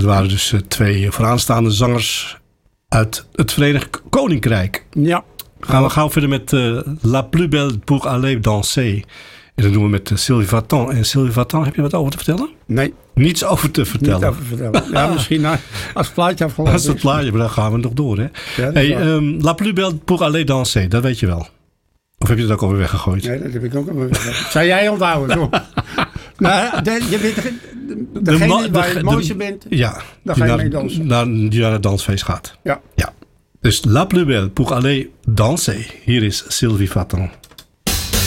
Er waren dus 2 vooraanstaande zangers uit het Verenigd Koninkrijk. Ja. Gaan we gauw verder met La Plus Belle pour aller danser. En dat doen we met Sylvie Vartan. En Sylvie Vartan, heb je wat over te vertellen? Nee. Niets over te vertellen. Niet over vertellen. Ja, misschien als het plaatje afgelopen Als het plaatje, maar dan gaan we nog door. Hè? Ja, La Plus Belle pour aller danser, dat weet je wel. Of heb je dat ook alweer weggegooid? Nee, dat heb ik ook alweer weggegooid. Zou jij onthouden? Zo. Nou, je bent degene waar je het mooiste bent, ja, dan ga je mee dansen. Die naar het dansfeest gaat. Ja. Dus La Plus Belle pour aller danser. Hier is Sylvie Vartan.